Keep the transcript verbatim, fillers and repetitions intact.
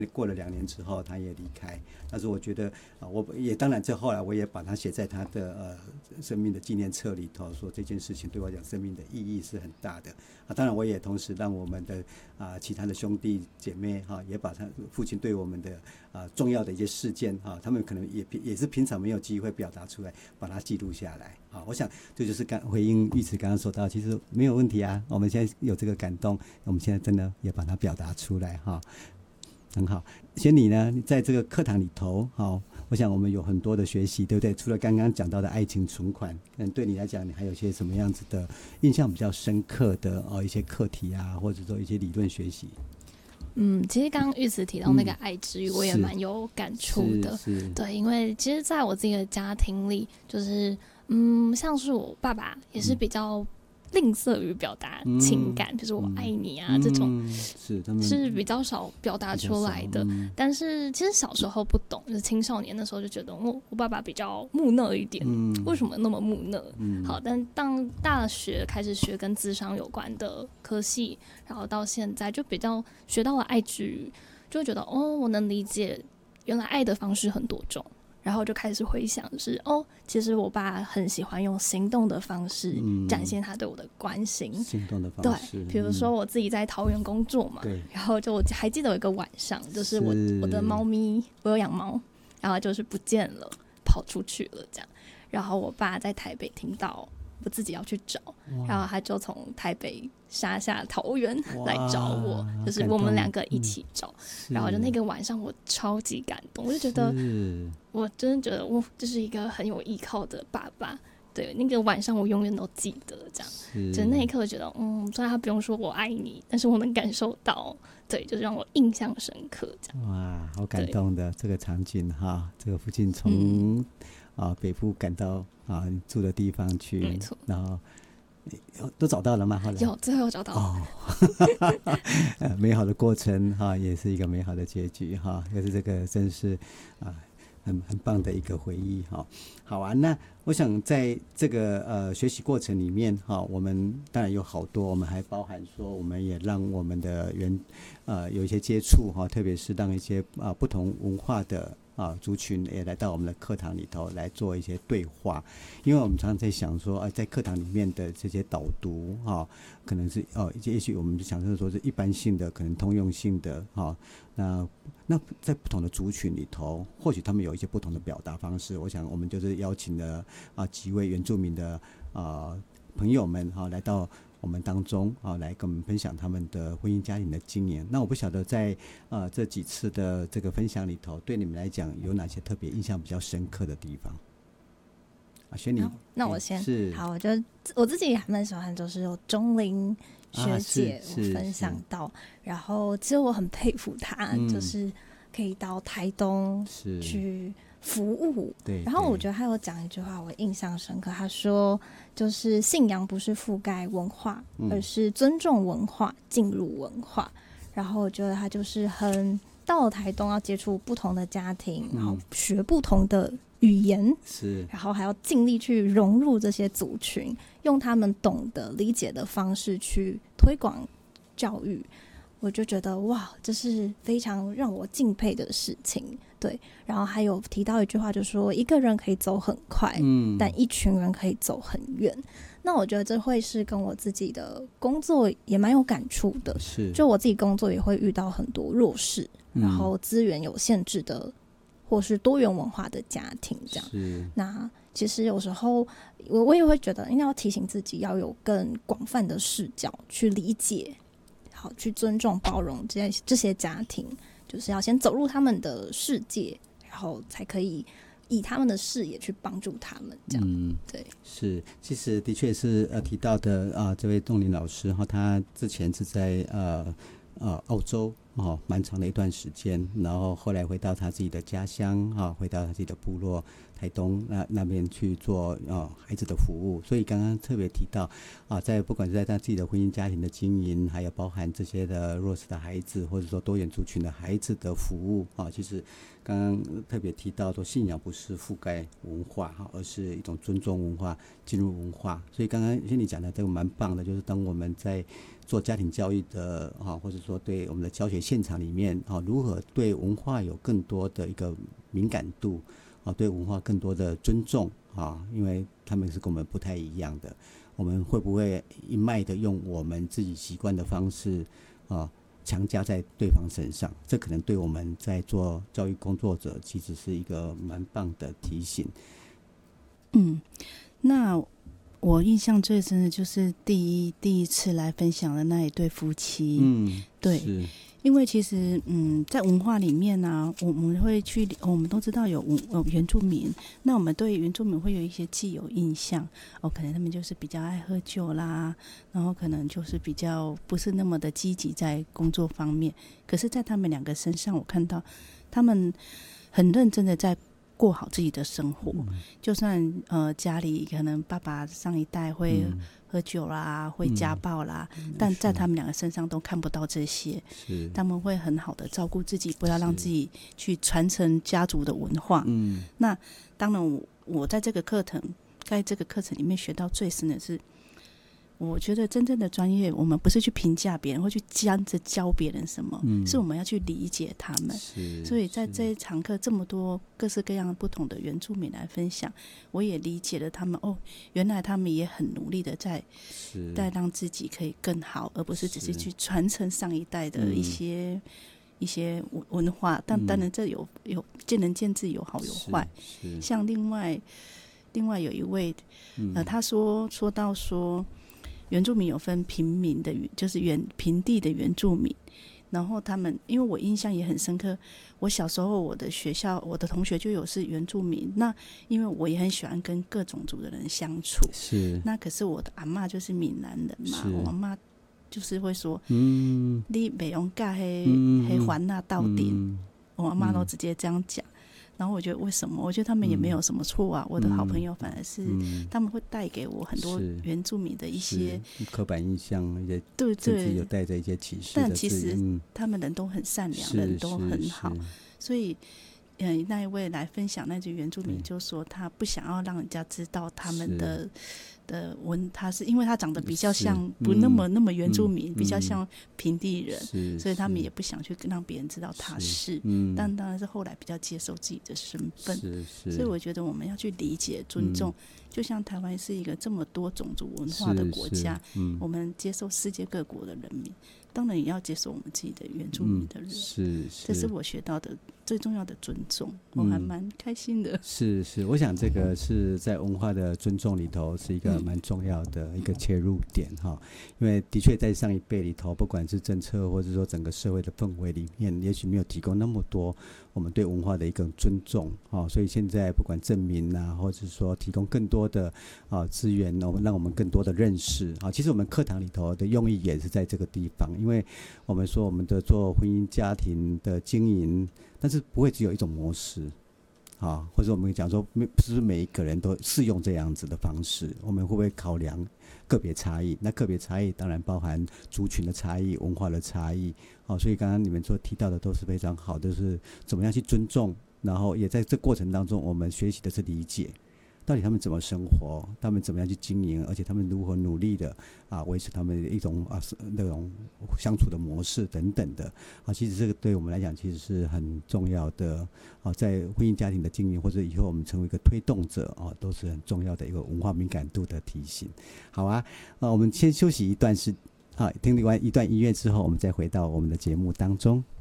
过了两年之后，他也离开。但是我觉得啊，我也当然，这后来我也把它写在他的呃生命的纪念册里头，说这件事情对我讲生命的意义是很大的啊。当然，我也同时让我们的啊其他的兄弟姐妹哈、啊，也把他父亲对我们的啊重要的一些事件哈、啊，他们可能也也是平常没有机会表达出来，把它记录下来啊。我想这就是刚回应玉慈刚刚说到，其实没有问题啊。我们现在有这个感动，我们现在真的也把它表达出来哈。啊很好，仙女呢，在这个课堂里头，好，我想我们有很多的学习，对不对？除了刚刚讲到的爱情存款，嗯，对你来讲，你还有些什么样子的印象比较深刻的哦一些课题啊，或者说一些理论学习？ 嗯，其实刚刚玉慈提到那个爱之语，我也蛮有感触的。对，因为其实在我自己的家庭里，就是嗯，像是我爸爸也是比较吝啬于表达情感，就是我爱你啊、嗯、这种是他们是比较少表达出来的、嗯、但是其实小时候不懂，就是青少年的时候就觉得我我爸爸比较木讷一点、嗯、为什么那么木讷、嗯、好，但当大学开始学跟諮商有关的科系，然后到现在就比较学到了爱之语，就会觉得哦，我能理解原来爱的方式很多种，然后就开始回想，就是哦，其实我爸很喜欢用行动的方式展现他对我的关心。嗯、 行动的方式， 对，比如说我自己在桃园工作嘛， 对， 然后就我还记得有一个晚上，就是我我的猫咪，我有养猫，然后就是不见了，跑出去了这样，然后我爸在台北听到我自己要去找，然后他就从台北杀下桃园来找我，就是我们两个一起找、嗯、然后就那个晚上我超级感动，我就觉得我真的觉得我就是一个很有依靠的爸爸，对，那个晚上我永远都记得这样，就那一刻我觉得嗯，虽然他不用说我爱你，但是我能感受到，对，就是让我印象深刻这样。 哇，好感动的这个场景哈，这个父亲从、嗯啊，北部赶到啊你住的地方去， 没错， 然后都找到了吗？后来有，最后找到了。 哦，美好的过程哈、啊，也是一个美好的结局哈，也、啊、是这个真是啊很很棒的一个回忆哈。好啊，那我想在这个呃学习过程里面哈、啊，我们当然有好多，我们还包含说，我们也让我们的原呃有一些接触哈、啊，特别是让一些啊不同文化的。啊，族群也来到我们的课堂里头来做一些对话，因为我们常常在想说，啊，在课堂里面的这些导读啊，可能是哦，也许我们就想说是一般性的，可能通用性的啊，那那在不同的族群里头，或许他们有一些不同的表达方式。我想我们就是邀请了啊几位原住民的啊朋友们哈、啊、来到我们当中啊，来跟我们分享他们的婚姻家庭的经验。那我不晓得在呃这几次的这个分享里头，对你们来讲有哪些特别印象比较深刻的地方？啊，轩妮， 那我先是好，我觉得我自己还蛮喜欢，就是有钟玲学姐我分享到，啊、然后其实我很佩服她，嗯、就是可以到台东去服务， 对， 然后我觉得他有讲一句话我印象深刻，他说就是信仰不是覆盖文化、嗯、而是尊重文化进入文化，然后我觉得他就是很到了台东要接触不同的家庭、嗯、然后学不同的语言， 是， 然后还要尽力去融入这些族群，用他们懂得理解的方式去推广教育，我就觉得哇，这是非常让我敬佩的事情。对，然后还有提到一句话，就是说一个人可以走很快、嗯、但一群人可以走很远。那我觉得这会是跟我自己的工作也蛮有感触的， 是，就我自己工作也会遇到很多弱势、嗯、然后资源有限制的或是多元文化的家庭这样。 是， 那其实有时候我我也会觉得应该要提醒自己要有更广泛的视角去理解，好去尊重包容这些这些家庭，就是要先走入他们的世界，然后才可以以他们的视野去帮助他们这样。嗯，对， 是，其实的确是呃提到的啊、呃，这位仲林老师哈，他之前是在呃呃澳洲哦蛮长的一段时间，然后后来回到他自己的家乡哈、哦，回到他自己的部落台东那那边去做哦孩子的服务，所以刚刚特别提到啊，在不管是在他自己的婚姻家庭的经营，还有包含这些的弱势的孩子，或者说多元族群的孩子的服务啊，其实刚刚特别提到说信仰不是覆盖文化哈，而是一种尊重文化进入文化，所以刚刚像你讲的这个蛮棒的，就是当我们在做家庭教育的哈，或者说对我们的教学现场里面啊，如何对文化有更多的一个敏感度啊，对文化更多的尊重啊，因为他们是跟我们不太一样的，我们会不会一脉的用我们自己习惯的方式啊，强加在对方身上？这可能对我们在做教育工作者其实是一个蛮棒的提醒。 嗯，那我印象最深的就是第一第一次来分享的那一对夫妻。 嗯， 对， 是因为其实嗯，在文化里面呢、啊，我们会去，我们都知道有有原住民，那我们对原住民会有一些既有印象哦，可能他们就是比较爱喝酒啦，然后可能就是比较不是那么的积极在工作方面。可是，在他们两个身上，我看到他们很认真的在过好自己的生活，嗯、就算呃家里可能爸爸上一代会喝酒啦，嗯、会家暴啦，嗯、但在他们两个身上都看不到这些。他们会很好的照顾自己，不要让自己去传承家族的文化。嗯，那当然我，我在这个课程，在这个课程里面学到最深的是，我觉得真正的专业，我们不是去评价别人，或去教着教别人什么，嗯、是我们要去理解他们。所以在这一堂课，这么多各式各样不同的原住民来分享，我也理解了他们。哦，原来他们也很努力的在在让自己可以更好，而不是只是去传承上一代的一些、嗯、一些文化。但当然，这有有见仁见智，有好有坏。像另外另外有一位，呃，他说说到说。原住民有分平民的，就是原平地的原住民，然后他们，因为我印象也很深刻，我小时候我的学校，我的同学就有是原住民，那因为我也很喜欢跟各种族的人相处， 是， 那可是我的阿嬷就是闽南人嘛，我阿嬷就是会说， 嗯， 你不用嫁黑黑环那到底，嗯、我阿嬷都直接这样讲。然后我觉得为什么？我觉得他们也没有什么错啊。嗯、我的好朋友反而是、嗯、他们会带给我很多原住民的一些刻板印象，一些对对， 甚至有带着一些歧视的。 但其实他们人都很善良，人都很好，所以。嗯，那一位来分享那句原住民就说他不想要让人家知道他们的的文，他是因为他长得比较像不那么、嗯、那么原住民、嗯、比较像平地人，所以他们也不想去让别人知道他是，是嗯、但当然是后来比较接受自己的身份，所以我觉得我们要去理解尊重、嗯、就像台湾是一个这么多种族文化的国家、嗯、我们接受世界各国的人民，当然也要接受我们自己的原住民的人、嗯、是, 是这是我学到的最重要的尊重，我还蛮开心的、嗯、 是是，我想这个是在文化的尊重里头是一个蛮重要的一个切入点哈、嗯，因为的确在上一辈里头，不管是政策或者说整个社会的氛围里面，也许没有提供那么多我们对文化的一个尊重啊，所以现在不管证明啊，或者说提供更多的啊资源，我们让我们更多的认识啊，其实我们课堂里头的用意也是在这个地方，因为我们说我们的做婚姻家庭的经营，但是不会只有一种模式啊，或者我们讲说不是每一个人都适用这样子的方式，我们会不会考量个别差异？那个别差异当然包含族群的差异、文化的差异，好、啊，所以刚刚你们所提到的都是非常好的，就是怎么样去尊重，然后也在这过程当中，我们学习的是理解。到底他们怎么生活，他们怎么样去经营，而且他们如何努力的啊维持他们一种啊那种相处的模式等等的啊，其实这个对我们来讲其实是很重要的啊，在婚姻家庭的经营或者以后我们成为一个推动者啊，都是很重要的一个文化敏感度的提醒。好啊，啊我们先休息一段时啊，听完一段音乐之后，我们再回到我们的节目当中。